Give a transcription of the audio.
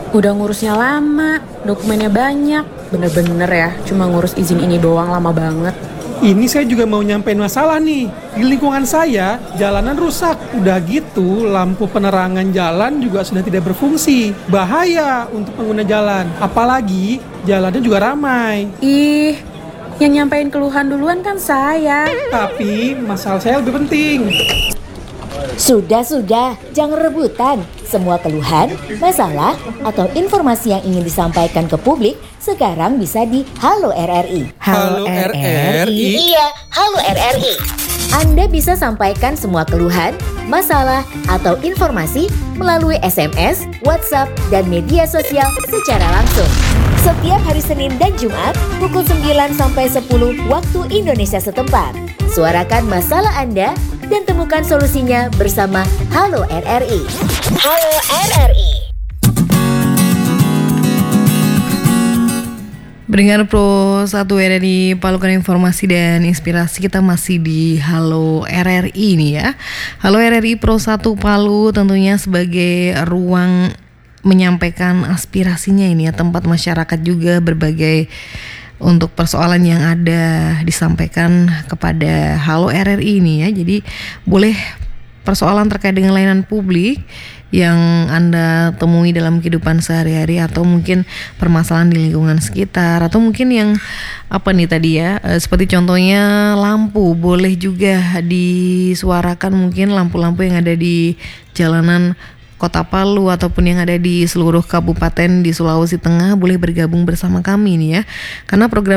Udah ngurusnya lama, dokumennya banyak. Bener-bener ya, cuma ngurus izin ini doang lama banget. Ini saya juga mau nyampein masalah nih. Di lingkungan saya, jalanan rusak. Udah gitu, lampu penerangan jalan juga sudah tidak berfungsi. Bahaya untuk pengguna jalan. Apalagi, jalannya juga ramai. Ih, yang nyampein keluhan duluan kan saya. Tapi, masalah saya lebih penting. Sudah, jangan rebutan. Semua keluhan, masalah, atau informasi yang ingin disampaikan ke publik sekarang bisa di Halo RRI. Halo RRI. Iya, Halo RRI. Anda bisa sampaikan semua keluhan, masalah, atau informasi melalui SMS, WhatsApp, dan media sosial secara langsung. Setiap hari Senin dan Jumat pukul 9 sampai 10 waktu Indonesia setempat. Suarakan masalah Anda dan temukan solusinya bersama Halo RRI. Halo RRI. Pendengar Pro 1 RRI, palukan informasi dan inspirasi, kita masih di Halo RRI nih ya. Halo RRI Pro 1 Palu tentunya sebagai ruang menyampaikan aspirasinya ini ya, tempat masyarakat juga berbagai untuk persoalan yang ada disampaikan kepada Halo RRI ini ya. Jadi boleh persoalan terkait dengan layanan publik yang Anda temui dalam kehidupan sehari-hari, atau mungkin permasalahan di lingkungan sekitar, atau mungkin yang apa nih tadi ya, seperti contohnya lampu, boleh juga disuarakan mungkin lampu-lampu yang ada di jalanan Kota Palu ataupun yang ada di seluruh kabupaten di Sulawesi Tengah. Boleh bergabung bersama kami nih ya, karena program